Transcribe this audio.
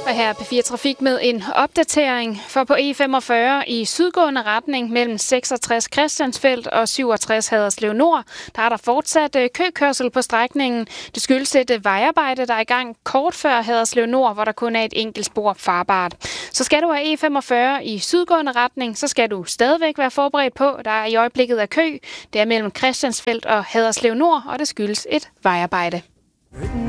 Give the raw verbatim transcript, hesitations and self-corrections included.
Og her er P fire Trafik med en opdatering, for på E femogfyrre i sydgående retning mellem seksogtres Christiansfeld og syvogtres Haderslev Nord, der er der fortsat køkørsel på strækningen. Det skyldes et vejarbejde, der er i gang kort før Haderslev Nord, hvor der kun er et enkelt spor farbart. Så skal du have E femogfyrre i sydgående retning, så skal du stadigvæk være forberedt på, der er i øjeblikket af kø. Det er mellem Christiansfeld og Haderslev Nord, og det skyldes et vejarbejde.